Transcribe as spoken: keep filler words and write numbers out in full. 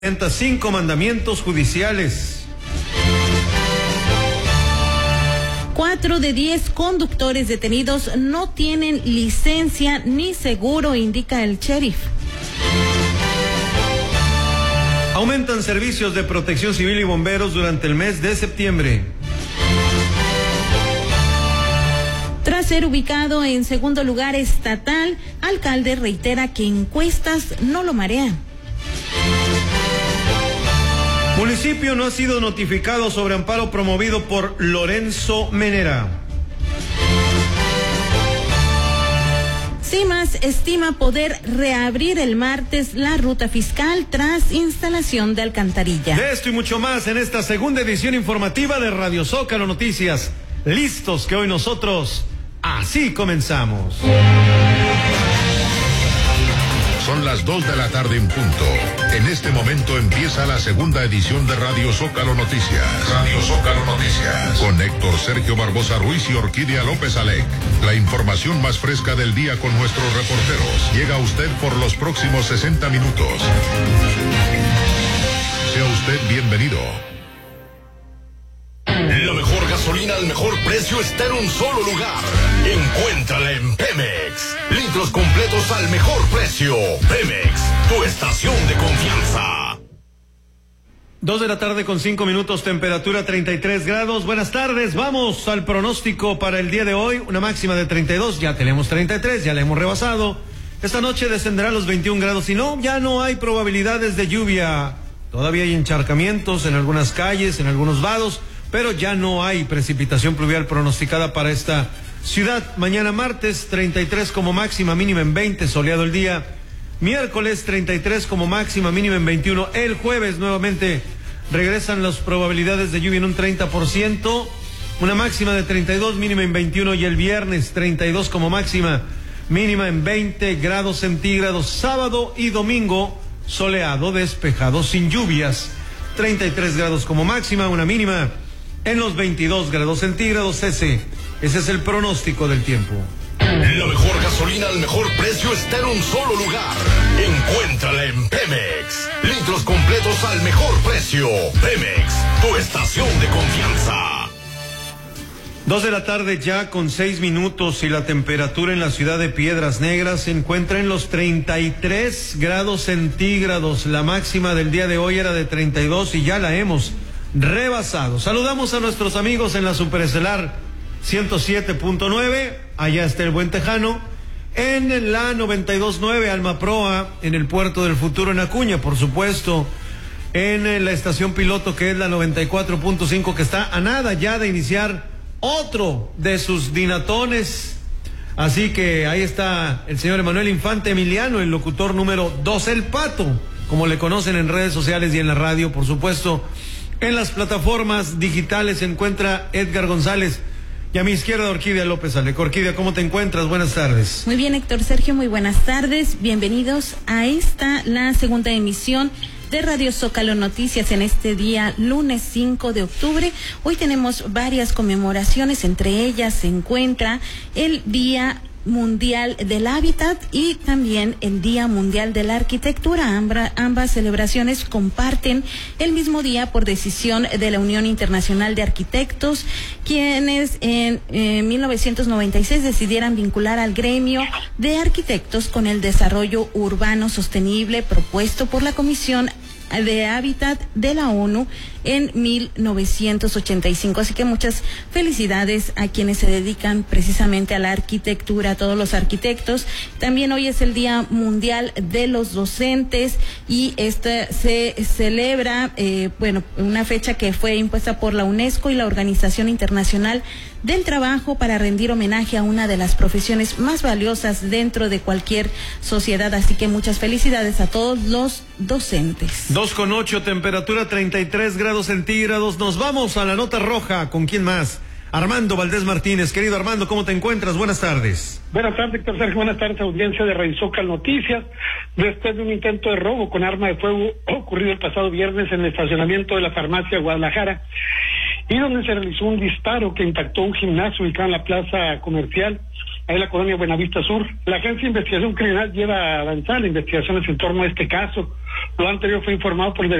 Cinco mandamientos judiciales. Cuatro de diez conductores detenidos no tienen licencia ni seguro, indica el sheriff. Aumentan servicios de protección civil y bomberos durante el mes de septiembre. Tras ser ubicado en segundo lugar estatal, alcalde reitera que encuestas no lo marean. Municipio no ha sido notificado sobre amparo promovido por Lorenzo Menera. CIMAS estima poder reabrir el martes la ruta fiscal tras instalación de alcantarilla. De esto y mucho más en esta segunda edición informativa de Radio Zócalo Noticias. Listos que hoy nosotros así comenzamos. Son las dos de la tarde en punto. En este momento empieza la segunda edición de Radio Zócalo Noticias. Radio Zócalo Noticias. Con Héctor Sergio Barbosa Ruiz y Orquídea López Alec. La información más fresca del día con nuestros reporteros. Llega a usted por los próximos sesenta minutos. Sea usted bienvenido. La mejor gasolina al mejor precio está en un solo lugar. Encuéntrala en Pemex. Litros completos al mejor precio. Pemex, tu estación de confianza. Dos de la tarde con cinco minutos, temperatura treinta y tres grados. Buenas tardes, vamos al pronóstico para el día de hoy. Una máxima de treinta y dos, ya tenemos treinta y tres, ya la hemos rebasado. Esta noche descenderá a los veintiún grados y no, ya no hay probabilidades de lluvia. Todavía hay encharcamientos en algunas calles, en algunos vados, pero ya no hay precipitación pluvial pronosticada para esta ciudad. Mañana martes, treinta y tres como máxima, mínima en veinte, soleado el día. Miércoles, treinta y tres como máxima, mínima en veintiuno. El jueves nuevamente regresan las probabilidades de lluvia en un treinta por ciento, una máxima de treinta y dos, mínima en veintiuno. Y el viernes, treinta y dos como máxima, mínima en veinte grados centígrados. Sábado y domingo, soleado, despejado, sin lluvias. treinta y tres grados como máxima, una mínima en los veintidós grados centígrados. Ese, ese es el pronóstico del tiempo. La mejor gasolina al mejor precio está en un solo lugar. Encuéntrala en Pemex. Litros completos al mejor precio. Pemex, tu estación de confianza. Dos de la tarde ya con seis minutos y la temperatura en la ciudad de Piedras Negras se encuentra en los treinta y tres grados centígrados. La máxima del día de hoy era de treinta y dos y ya la hemos rebasado. Saludamos a nuestros amigos en la Superestelar ciento siete punto nueve, allá está el Buen Tejano, en la noventa y dos punto nueve Alma Proa, en el Puerto del Futuro en Acuña, por supuesto, en la estación piloto que es la noventa y cuatro punto cinco, que está a nada ya de iniciar otro de sus dinatones. Así que ahí está el señor Emanuel Infante Emiliano, el locutor número dos, el Pato, como le conocen en redes sociales y en la radio, por supuesto. En las plataformas digitales se encuentra Edgar González y a mi izquierda Orquídea López Alec. Orquídea, ¿cómo te encuentras? Buenas tardes. Muy bien, Héctor Sergio, muy buenas tardes. Bienvenidos a esta, la segunda emisión de Radio Zócalo Noticias en este día lunes cinco de octubre. Hoy tenemos varias conmemoraciones, entre ellas se encuentra el Día Mundial del Hábitat y también el Día Mundial de la Arquitectura. Ambra, ambas celebraciones comparten el mismo día por decisión de la Unión Internacional de Arquitectos, quienes en eh, mil novecientos noventa y seis decidieran vincular al gremio de arquitectos con el desarrollo urbano sostenible propuesto por la Comisión de Hábitat de la ONU en mil novecientos ochenta y cinco. Así que muchas felicidades a quienes se dedican precisamente a la arquitectura, a todos los arquitectos. También hoy es el Día Mundial de los Docentes y este se celebra, eh, bueno, una fecha que fue impuesta por la UNESCO y la Organización Internacional del Trabajo para rendir homenaje a una de las profesiones más valiosas dentro de cualquier sociedad. Así que muchas felicidades a todos los docentes. Dos con ocho, temperatura treinta y tres grados centígrados. Nos vamos a la nota roja. ¿Con quién más? Armando Valdés Martínez. Querido Armando, ¿cómo te encuentras? Buenas tardes. Buenas tardes, Héctor Sergio. Buenas tardes, audiencia de Radio Zócalo Noticias. Después de un intento de robo con arma de fuego ocurrido el pasado viernes en el estacionamiento de la farmacia Guadalajara, y donde se realizó un disparo que impactó un gimnasio ubicado en la plaza comercial, ahí en la colonia Buenavista Sur. La Agencia de Investigación Criminal lleva a avanzar las investigaciones en torno a este caso, Lo anterior fue informado por el